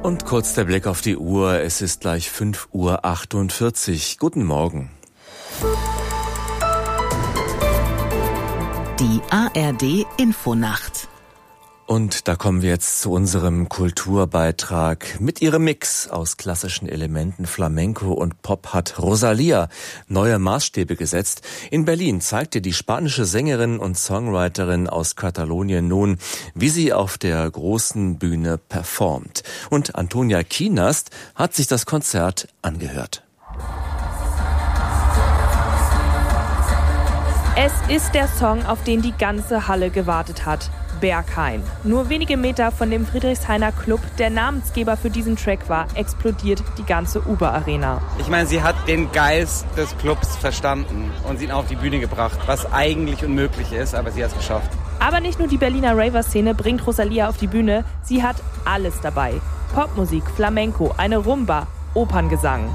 Und kurz der Blick auf die Uhr. Es ist gleich 5:48 Uhr. Guten Morgen. Die ARD-Infonacht. Und da kommen wir jetzt zu unserem Kulturbeitrag. Mit ihrem Mix aus klassischen Elementen Flamenco und Pop hat Rosalía neue Maßstäbe gesetzt. In Berlin zeigte die spanische Sängerin und Songwriterin aus Katalonien nun, wie sie auf der großen Bühne performt. Und Antonia Kienast hat sich das Konzert angehört. Es ist der Song, auf den die ganze Halle gewartet hat. Berghain. Nur wenige Meter von dem Friedrichshainer Club, der Namensgeber für diesen Track war, explodiert die ganze Uber-Arena. Ich meine, sie hat den Geist des Clubs verstanden und sie ihn auf die Bühne gebracht, was eigentlich unmöglich ist, aber sie hat es geschafft. Aber nicht nur die Berliner Raver-Szene bringt Rosalía auf die Bühne, sie hat alles dabei. Popmusik, Flamenco, eine Rumba, Operngesang.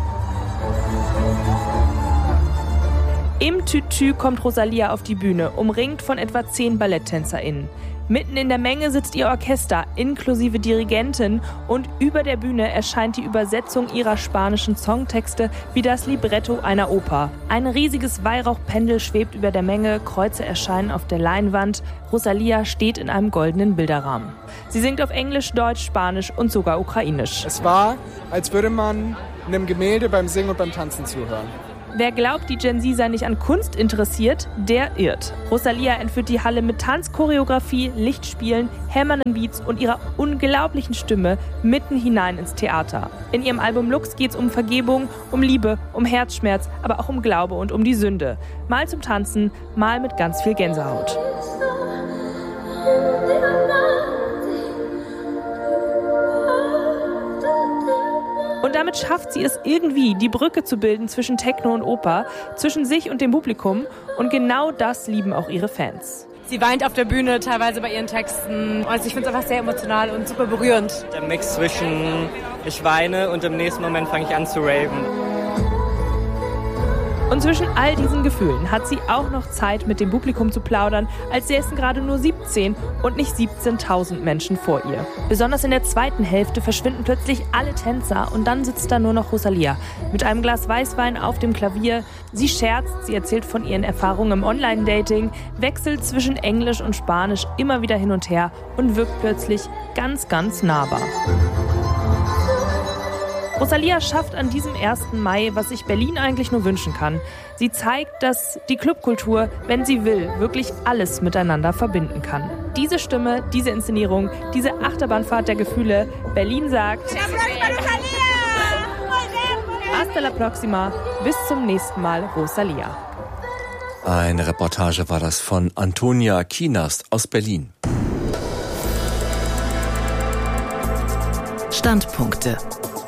Im Tütü kommt Rosalía auf die Bühne, umringt von etwa 10 BalletttänzerInnen. Mitten in der Menge sitzt ihr Orchester, inklusive Dirigentin, und über der Bühne erscheint die Übersetzung ihrer spanischen Songtexte wie das Libretto einer Oper. Ein riesiges Weihrauchpendel schwebt über der Menge, Kreuze erscheinen auf der Leinwand. Rosalía steht in einem goldenen Bilderrahmen. Sie singt auf Englisch, Deutsch, Spanisch und sogar Ukrainisch. Es war, als würde man einem Gemälde beim Singen und beim Tanzen zuhören. Wer glaubt, die Gen Z sei nicht an Kunst interessiert, der irrt. Rosalía entführt die Halle mit Tanzchoreografie, Lichtspielen, hämmernden Beats und ihrer unglaublichen Stimme mitten hinein ins Theater. In ihrem Album Lux geht's um Vergebung, um Liebe, um Herzschmerz, aber auch um Glaube und um die Sünde. Mal zum Tanzen, mal mit ganz viel Gänsehaut. Und damit schafft sie es irgendwie, die Brücke zu bilden zwischen Techno und Oper, zwischen sich und dem Publikum. Und genau das lieben auch ihre Fans. Sie weint auf der Bühne teilweise bei ihren Texten. Also ich finde es einfach sehr emotional und super berührend. Der Mix zwischen ich weine und im nächsten Moment fange ich an zu raven. Und zwischen all diesen Gefühlen hat sie auch noch Zeit, mit dem Publikum zu plaudern, als säßen gerade nur 17 und nicht 17.000 Menschen vor ihr. Besonders in der zweiten Hälfte verschwinden plötzlich alle Tänzer und dann sitzt da nur noch Rosalía mit einem Glas Weißwein auf dem Klavier. Sie scherzt, sie erzählt von ihren Erfahrungen im Online-Dating, wechselt zwischen Englisch und Spanisch immer wieder hin und her und wirkt plötzlich ganz, ganz nahbar. Rosalía schafft an diesem 1. Mai, was sich Berlin eigentlich nur wünschen kann. Sie zeigt, dass die Clubkultur, wenn sie will, wirklich alles miteinander verbinden kann. Diese Stimme, diese Inszenierung, diese Achterbahnfahrt der Gefühle, Berlin sagt Hasta la próxima, bis zum nächsten Mal, Rosalía. Eine Reportage war das von Antonia Kienast aus Berlin. Standpunkte.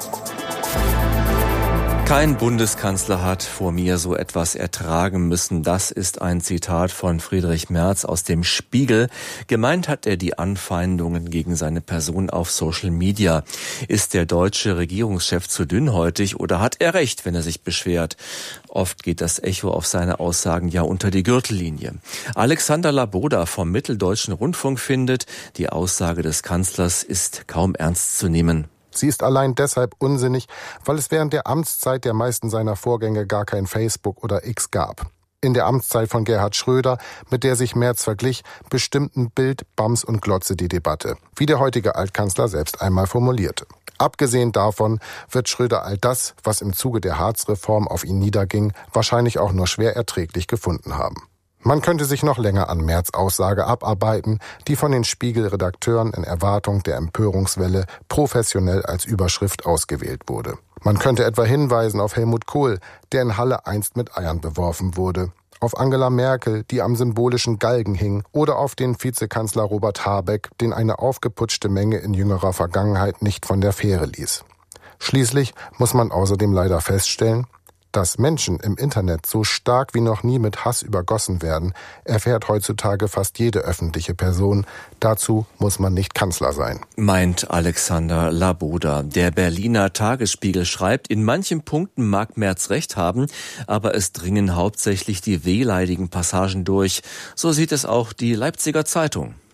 Kein Bundeskanzler hat vor mir so etwas ertragen müssen. Das ist ein Zitat von Friedrich Merz aus dem Spiegel. Gemeint hat er die Anfeindungen gegen seine Person auf Social Media. Ist der deutsche Regierungschef zu dünnhäutig oder hat er recht, wenn er sich beschwert? Oft geht das Echo auf seine Aussagen ja unter die Gürtellinie. Alexander Laboda vom Mitteldeutschen Rundfunk findet, die Aussage des Kanzlers ist kaum ernst zu nehmen. Sie ist allein deshalb unsinnig, weil es während der Amtszeit der meisten seiner Vorgänger gar kein Facebook oder X gab. In der Amtszeit von Gerhard Schröder, mit der sich Merz verglich, bestimmten Bild, Bams und Glotze die Debatte, wie der heutige Altkanzler selbst einmal formulierte. Abgesehen davon wird Schröder all das, was im Zuge der Hartz-Reform auf ihn niederging, wahrscheinlich auch nur schwer erträglich gefunden haben. Man könnte sich noch länger an Merz' Aussage abarbeiten, die von den Spiegel-Redakteuren in Erwartung der Empörungswelle professionell als Überschrift ausgewählt wurde. Man könnte etwa hinweisen auf Helmut Kohl, der in Halle einst mit Eiern beworfen wurde, auf Angela Merkel, die am symbolischen Galgen hing, oder auf den Vizekanzler Robert Habeck, den eine aufgeputschte Menge in jüngerer Vergangenheit nicht von der Fähre ließ. Schließlich muss man außerdem leider feststellen, dass Menschen im Internet so stark wie noch nie mit Hass übergossen werden, erfährt heutzutage fast jede öffentliche Person. Dazu muss man nicht Kanzler sein. Meint Alexander Laboda. Der Berliner Tagesspiegel schreibt, in manchen Punkten mag Merz recht haben, aber es dringen hauptsächlich die wehleidigen Passagen durch. So sieht es auch die Leipziger Zeitung.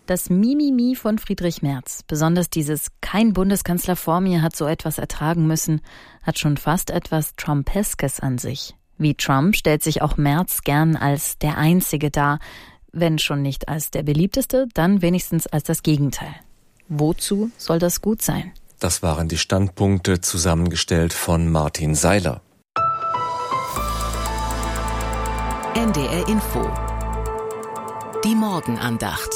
Das Mimimi von Friedrich Merz, besonders dieses "Kein Bundeskanzler vor mir hat so etwas ertragen müssen", hat schon fast etwas Trumpeskes an sich. Wie Trump stellt sich auch Merz gern als der Einzige dar, wenn schon nicht als der beliebteste, dann wenigstens als das Gegenteil. Wozu soll das gut sein? Das waren die Standpunkte, zusammengestellt von Martin Seiler. NDR Info. Die Morgenandacht.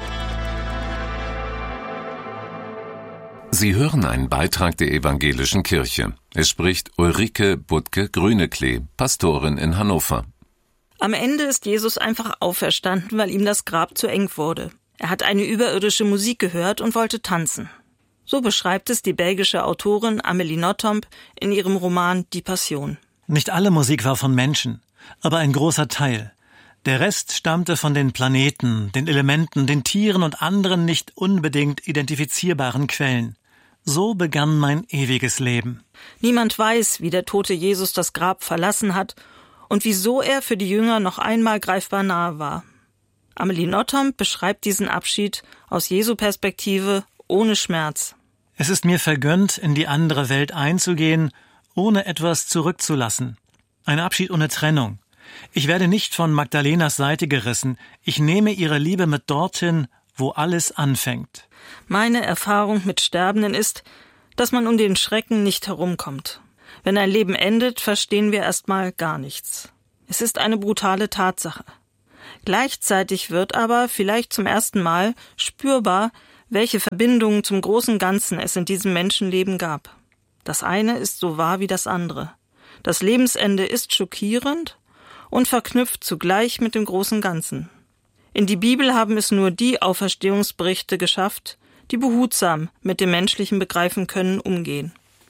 Sie hören einen Beitrag der Evangelischen Kirche. Es spricht Ulrike Butke-Grüneklee, Pastorin in Hannover. Am Ende ist Jesus einfach auferstanden, weil ihm das Grab zu eng wurde. Er hat eine überirdische Musik gehört und wollte tanzen. So beschreibt es die belgische Autorin Amélie Nothomb in ihrem Roman Die Passion. Nicht alle Musik war von Menschen, aber ein großer Teil. Der Rest stammte von den Planeten, den Elementen, den Tieren und anderen nicht unbedingt identifizierbaren Quellen. So begann mein ewiges Leben. Niemand weiß, wie der tote Jesus das Grab verlassen hat und wieso er für die Jünger noch einmal greifbar nahe war. Amélie Nothomb beschreibt diesen Abschied aus Jesu Perspektive ohne Schmerz. Es ist mir vergönnt, in die andere Welt einzugehen, ohne etwas zurückzulassen. Ein Abschied ohne Trennung. Ich werde nicht von Magdalenas Seite gerissen. Ich nehme ihre Liebe mit dorthin, wo alles anfängt. Meine Erfahrung mit Sterbenden ist, dass man um den Schrecken nicht herumkommt. Wenn ein Leben endet, verstehen wir erstmal gar nichts. Es ist eine brutale Tatsache. Gleichzeitig wird aber, vielleicht zum ersten Mal, spürbar, welche Verbindungen zum großen Ganzen es in diesem Menschenleben gab. Das eine ist so wahr wie das andere. Das Lebensende ist schockierend und verknüpft zugleich mit dem großen Ganzen. In die Bibel haben es nur die Auferstehungsberichte geschafft, die behutsam mit dem menschlichen Begreifen-Können umgehen.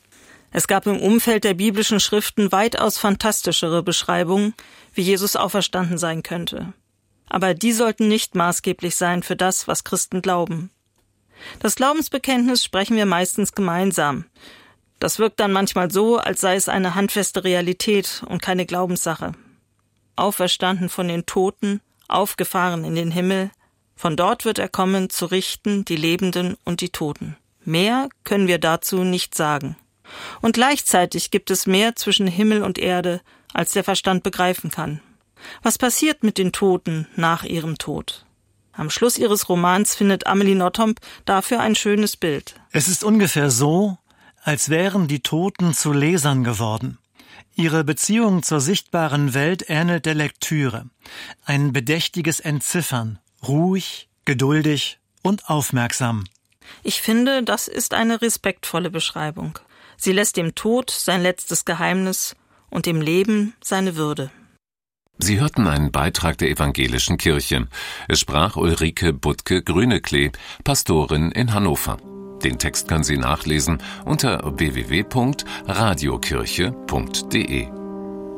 Es gab im Umfeld der biblischen Schriften weitaus fantastischere Beschreibungen, wie Jesus auferstanden sein könnte. Aber die sollten nicht maßgeblich sein für das, was Christen glauben. Das Glaubensbekenntnis sprechen wir meistens gemeinsam. Das wirkt dann manchmal so, als sei es eine handfeste Realität und keine Glaubenssache. Auferstanden von den Toten, aufgefahren in den Himmel, von dort wird er kommen, zu richten die Lebenden und die Toten. Mehr können wir dazu nicht sagen. Und gleichzeitig gibt es mehr zwischen Himmel und Erde, als der Verstand begreifen kann. Was passiert mit den Toten nach ihrem Tod? Am Schluss ihres Romans findet Amélie Nothomb dafür ein schönes Bild. Es ist ungefähr so, als wären die Toten zu Lesern geworden. Ihre Beziehung zur sichtbaren Welt ähnelt der Lektüre. Ein bedächtiges Entziffern, ruhig, geduldig und aufmerksam. Ich finde, das ist eine respektvolle Beschreibung. Sie lässt dem Tod sein letztes Geheimnis und dem Leben seine Würde. Sie hörten einen Beitrag der Evangelischen Kirche. Es sprach Ulrike Butke-Grüneklee, Pastorin in Hannover. Den Text können Sie nachlesen unter www.radiokirche.de.